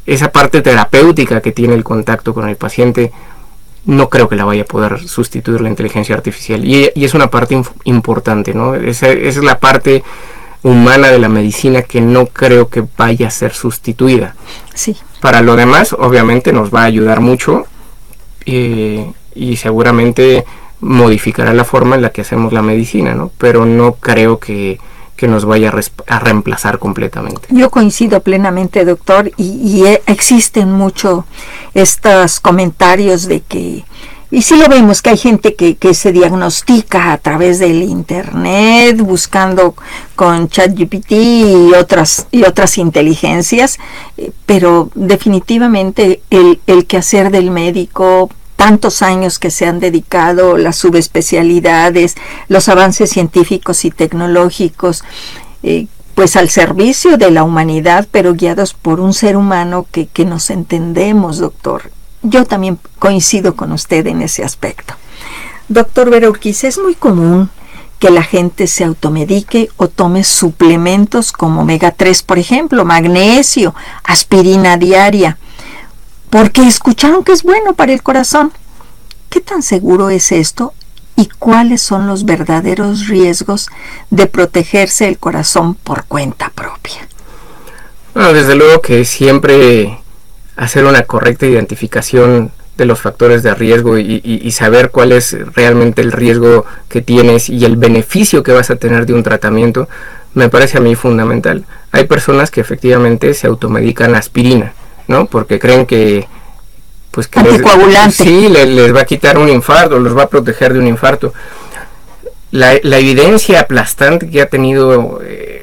esa parte terapéutica que tiene el contacto con el paciente, no creo que la vaya a poder sustituir la inteligencia artificial. Y es una parte importante, ¿no? Esa es la parte humana de la medicina que no creo que vaya a ser sustituida. Sí. Para lo demás, obviamente, nos va a ayudar mucho y seguramente modificará la forma en la que hacemos la medicina, ¿no? Pero no creo que nos vaya a reemplazar completamente. Yo coincido plenamente, doctor, y existen mucho estos comentarios de que, y sí lo vemos, que hay gente que se diagnostica a través del internet, buscando con ChatGPT y otras inteligencias, pero definitivamente el quehacer del médico, tantos años que se han dedicado, las subespecialidades, los avances científicos y tecnológicos, pues al servicio de la humanidad, pero guiados por un ser humano que nos entendemos, doctor. Yo también coincido con usted en ese aspecto. Doctor Vera Urquiza, es muy común que la gente se automedique o tome suplementos como omega 3, por ejemplo, magnesio, aspirina diaria, porque escucharon que es bueno para el corazón. ¿Qué tan seguro es esto? ¿Y cuáles son los verdaderos riesgos de protegerse el corazón por cuenta propia? Bueno, desde luego que siempre hacer una correcta identificación de los factores de riesgo y saber cuál es realmente el riesgo que tienes y el beneficio que vas a tener de un tratamiento, me parece a mí fundamental. Hay personas que efectivamente se automedican aspirina, ¿no? Porque creen que pues que anticoagulante. Les va a quitar un infarto, los va a proteger de un infarto. La evidencia aplastante que ha tenido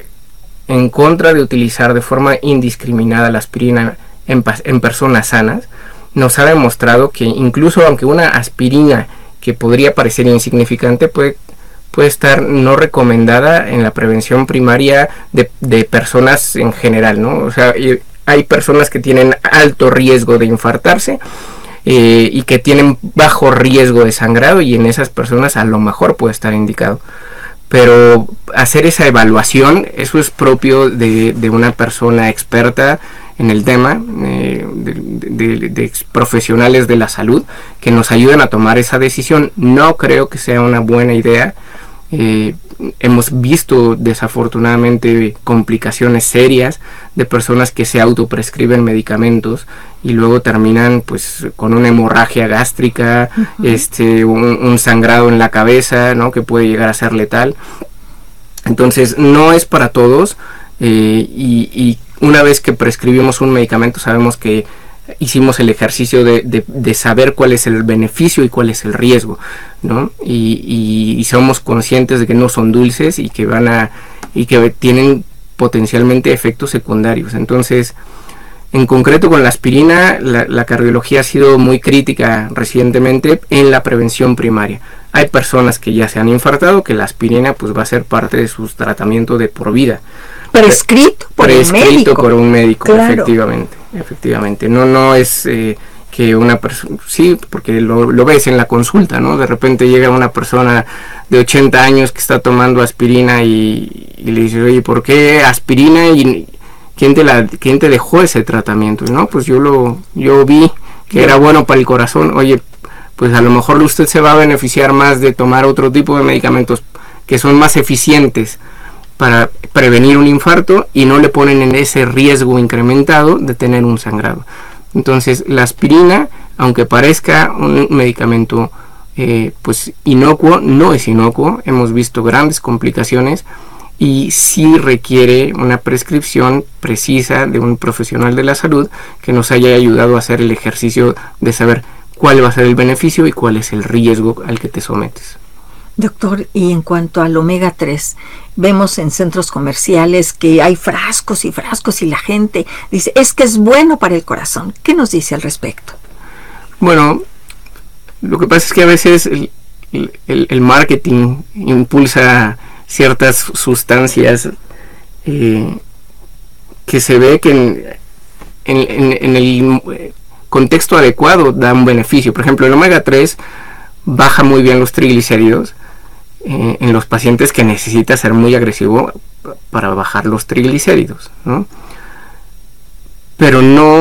en contra de utilizar de forma indiscriminada la aspirina en personas sanas nos ha demostrado que incluso aunque una aspirina que podría parecer insignificante puede estar no recomendada en la prevención primaria de personas en general, ¿no? O sea, hay personas que tienen alto riesgo de infartarse y que tienen bajo riesgo de sangrado, y en esas personas a lo mejor puede estar indicado. Pero hacer esa evaluación, eso es propio de una persona experta en el tema, de profesionales de la salud que nos ayudan a tomar esa decisión. No creo que sea una buena idea. Hemos visto desafortunadamente complicaciones serias de personas que se autoprescriben medicamentos y luego terminan pues con una hemorragia gástrica, un sangrado en la cabeza, ¿no? Que puede llegar a ser letal. Entonces no es para todos, y una vez que prescribimos un medicamento sabemos que hicimos el ejercicio de saber cuál es el beneficio y cuál es el riesgo, ¿no? Y somos conscientes de que no son dulces y que tienen potencialmente efectos secundarios. Entonces, en concreto con la aspirina, la cardiología ha sido muy crítica recientemente en la prevención primaria. Hay personas que ya se han infartado, que la aspirina pues va a ser parte de su tratamiento de por vida. Prescrito por un médico, claro. Efectivamente. No es que una persona, sí, porque lo ves en la consulta, ¿no? De repente llega una persona de 80 años que está tomando aspirina y le dice, oye, ¿por qué aspirina? Y ¿quién te dejó ese tratamiento? No, pues yo vi que era bueno para el corazón. Oye, pues a lo mejor usted se va a beneficiar más de tomar otro tipo de medicamentos que son más eficientes para prevenir un infarto y no le ponen en ese riesgo incrementado de tener un sangrado. Entonces la aspirina, aunque parezca un medicamento pues inocuo, no es inocuo. Hemos visto grandes complicaciones y sí requiere una prescripción precisa de un profesional de la salud que nos haya ayudado a hacer el ejercicio de saber cuál va a ser el beneficio y cuál es el riesgo al que te sometes. Doctor, y en cuanto al omega 3, vemos en centros comerciales que hay frascos y frascos y la gente dice, es que es bueno para el corazón. ¿Qué nos dice al respecto? Bueno, lo que pasa es que a veces el marketing impulsa ciertas sustancias que se ve que en el contexto adecuado da un beneficio. Por ejemplo, el omega 3 baja muy bien los triglicéridos en los pacientes que necesita ser muy agresivo para bajar los triglicéridos, ¿no? Pero no